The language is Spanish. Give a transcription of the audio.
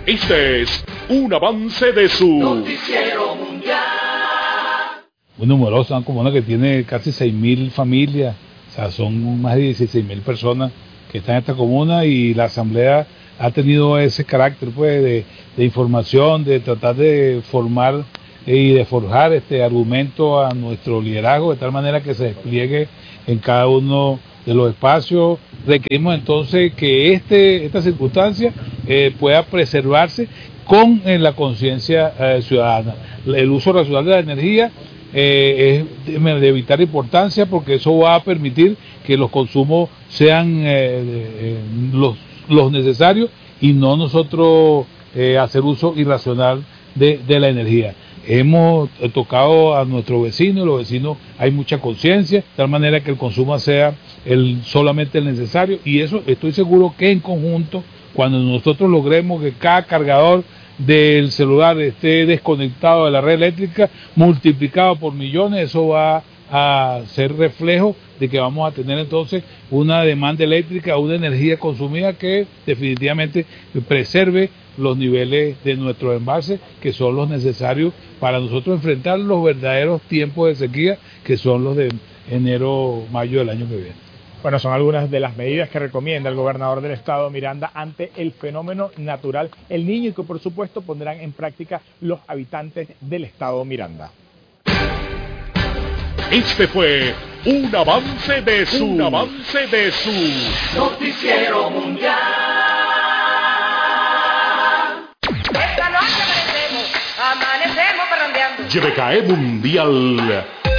Este es un avance de su Noticiero Mundial. Muy numerosa, una comuna que tiene casi 6.000 familias, o sea, son más de 16.000 personas que están en esta comuna, y la asamblea ha tenido ese carácter pues de información, de tratar de formar y de forjar argumento a nuestro liderazgo de tal manera que se despliegue en cada uno de los espacios. Requerimos entonces que esta circunstancia pueda preservarse con la conciencia ciudadana. El uso racional de la energía es de vital importancia, porque eso va a permitir que los consumos sean los necesarios y no nosotros hacer uso irracional de la energía. Hemos tocado a nuestros vecinos, los vecinos hay mucha conciencia, de tal manera que el consumo sea solamente el necesario, y eso estoy seguro que en conjunto, cuando nosotros logremos que cada cargador del celular esté desconectado de la red eléctrica, multiplicado por millones, eso va a ser reflejo de que vamos a tener entonces una demanda eléctrica, una energía consumida que definitivamente preserve los niveles de nuestros embalses, que son los necesarios para nosotros enfrentar los verdaderos tiempos de sequía, que son los de enero, mayo del año que viene. Bueno, son algunas de las medidas que recomienda el gobernador del estado Miranda ante el fenómeno natural El Niño, y que por supuesto pondrán en práctica los habitantes del estado Miranda. Este fue un avance de su Noticiero Mundial. Esta noche amanecemos parrandeando. YBKE Mundial